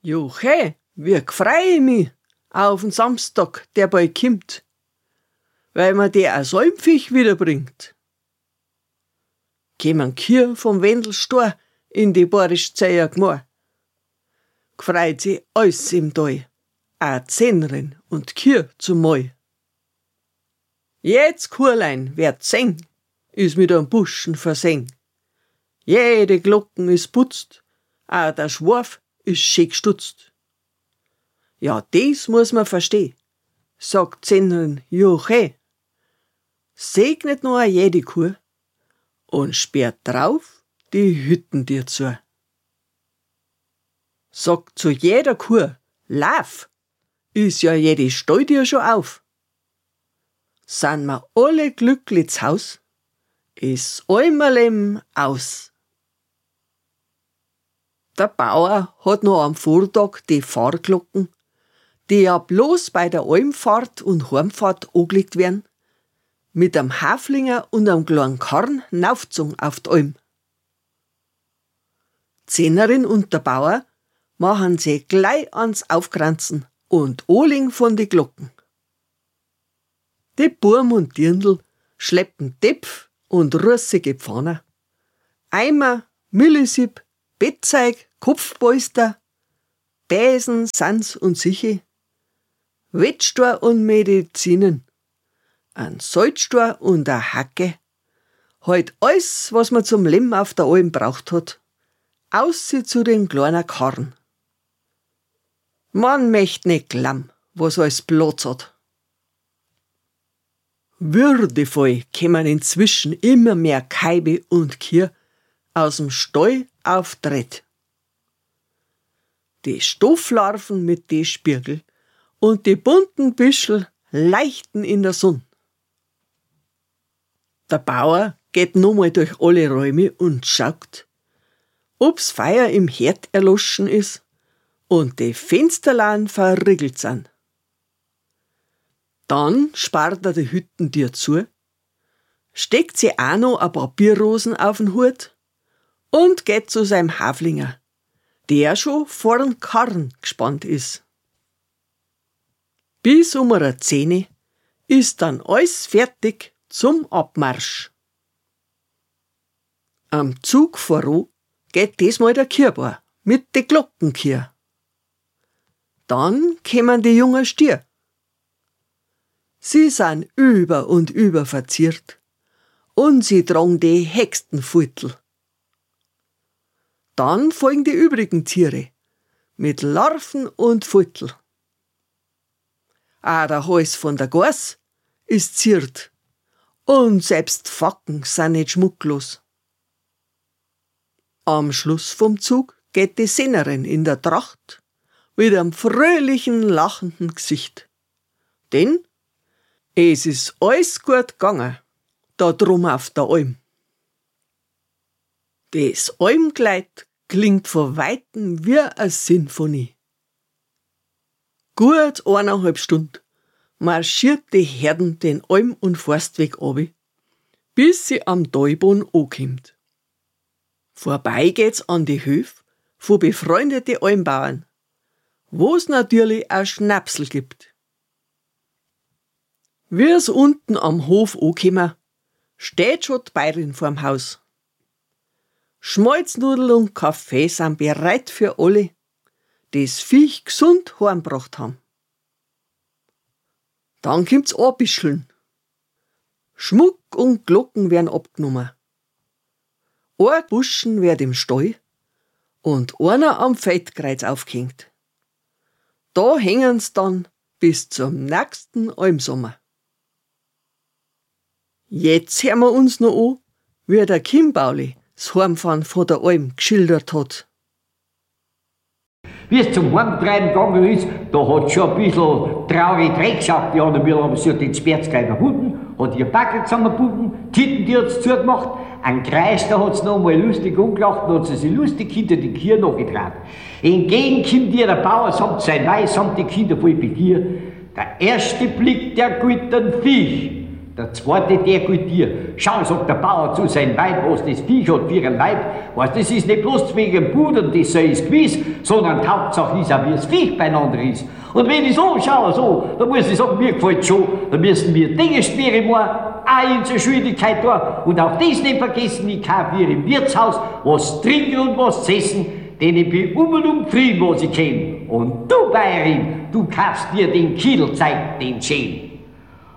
Juche, wie freu ich mich auf den Samstag, der bald kimmt, weil mir der ein Säumfisch wiederbringt. Kämen Kühe vom Wendelstor in die Borischzeier Gmor. Gfreut sich alles im Tal, auch Zähnrin und Kühe zum Mahl. Jetzt, Kurlein, werd seng, is mit am Buschen verseng. Jede Glocken is putzt, auch der Schwarf is schön gestutzt. Ja, des muss man verstehen, sagt Zähnrin Juche. Segnet nur jede Kuh und sperrt drauf die Hütten dir zu. Sagt zu jeder Kuh, lauf, is ja jede Stall dir schon auf. Sind wir alle glücklich zu Haus, is Almerlem aus. Der Bauer hat noch am Vortag die Fahrglocken, die ja bloß bei der Almfahrt und Heimfahrt angelegt werden, mit einem Haflinger und einem kleinen Karren hinaufgezogen auf die Alm. Zehnerin und der Bauer machen sie gleich ans Aufkranzen und anlegen von die Glocken. Die Burm und Dirndl schleppen Tepf und russige Pfanne, Eimer, Millisieb, Bettzeug, Kopfpolster, Besen, Sans und Siche, Wettstor und Medizinen, ein Salzstor und eine Hacke, halt alles, was man zum Leben auf der Alm braucht hat, außer zu den kleinen Karren. Man möcht nicht glauben, was alles Platz hat. Würdevoll kämen inzwischen immer mehr Kaibe und Kühe aus dem Stall auf Tritt. Die Stofflarven mit die Spirgel und die bunten Büschel leuchten in der Sonne. Der Bauer geht nochmal durch alle Räume und schaut, ob's Feuer im Herd erloschen ist und die Fensterlein verriegelt sind. Dann spart er die Hütten dir zu, steckt sie auch noch ein paar Bierrosen auf den Hut und geht zu seinem Haflinger, der schon vor den Karren gespannt ist. Bis um 10 ist dann alles fertig zum Abmarsch. Am Zug voran geht diesmal der Kürbauer mit den Glockenkühe. Dann kämen die jungen Stier. Sie sind über und über verziert und sie tragen die Hexenfuitel. Dann folgen die übrigen Tiere mit Larven und Fuitel. Auch der Hals von der Gors ist ziert und selbst Facken sind nicht schmucklos. Am Schluss vom Zug geht die Sennerin in der Tracht mit einem fröhlichen, lachenden Gesicht. Denn es ist alles gut gegangen, da drum auf der Alm. Das Almkleid klingt von Weitem wie eine Sinfonie. Gut 1,5 Stunden marschiert die Herden den Alm- und Forstweg runter, bis sie am Talboden ankommt. Vorbei geht's an die Höfe von befreundeten Almbauern, wo's natürlich auch Schnapsel gibt. Wie's unten am Hof ankommen, steht schon die Bäuerin vorm Haus. Schmalznudel und Kaffee sind bereit für alle, die das Viech gesund heimgebracht haben. Dann kommt's anbischeln. Schmuck und Glocken werden abgenommen. Ein Buschen wird im Stall und einer am Feldkreuz aufgehängt. Da hängen's dann bis zum nächsten Almsommer. Jetzt hören wir uns noch an, wie der Kimbauli das Heimfahren von der Alm geschildert hat. Wie es zum Heimtreiben gegangen ist, da hat schon ein bisschen traurig reingeschaut. Die anderen Müller haben sich den Sperrzkleid erfunden, hat ihr Backel zusammengebunden, Titten, die hat's zugemacht, ein Kreis, da hat's noch mal lustig angelacht, da hat sie sich lustig hinter die Kühe nachgetragen. Entgegen kommt ihr der Bauer samt sein Weiß, samt die Kinder voll Begier. Der erste Blick der guten Viech, Der zweite, der gilt dir. Schau, sagt der Bauer zu seinem Weib, was das Viech hat für ihren Leib. Weißt, das ist nicht bloß wegen dem Pudern, das sei es gewiss, sondern die Hauptsache ist auch, wie das Viech beieinander ist. Und wenn ich so schaue, so, dann muss ich sagen, mir gefällt schon, dann müssen wir Dinge schwere machen, auch in zur Schuldigkeit da. Und auch das nicht vergessen, ich kaufe hier im Wirtshaus was trinken und was zu essen, denn ich bin und Frieden, was ich kenn. Und du, Bayerin, du kaufst dir den Kiedelzeig, den Schäden.